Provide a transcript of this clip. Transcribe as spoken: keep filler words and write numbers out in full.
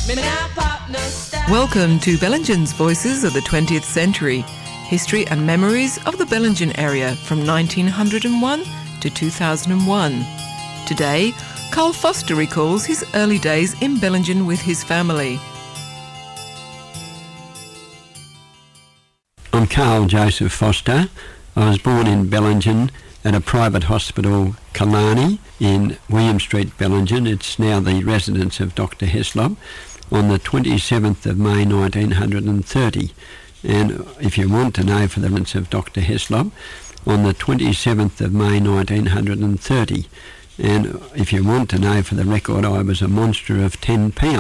Welcome to Bellingen's Voices of the twentieth Century, history and memories of the Bellingen area from nineteen oh one to two thousand one. Today, Carl Foster recalls his early days in Bellingen with his family. I'm Carl Joseph Foster. I was born in Bellingen at a private hospital, Killarney, in William Street, Bellingen. It's now the residence of Doctor Heslop, on the twenty-seventh of May nineteen thirty. And if you want to know for the residence of Doctor Heslop, on the twenty-seventh of May nineteen thirty. And if you want to know for the record, I was a monster of ten pounds.